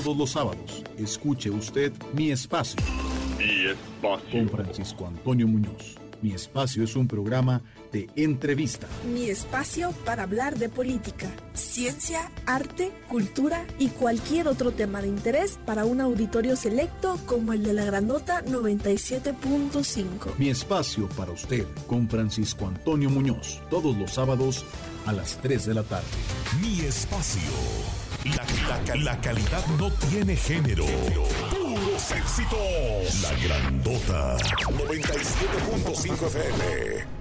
Todos los sábados, escuche usted Mi Espacio. Mi Espacio. Con Francisco Antonio Muñoz. Mi Espacio es un programa de entrevista. Mi espacio para hablar de política, ciencia, arte, cultura y cualquier otro tema de interés para un auditorio selecto como el de la Grandota 97.5. Mi Espacio para usted con Francisco Antonio Muñoz. Todos los sábados a las 3 de la tarde. Mi Espacio. La calidad no tiene género. Puros éxitos. La Grandota 97.5 FM.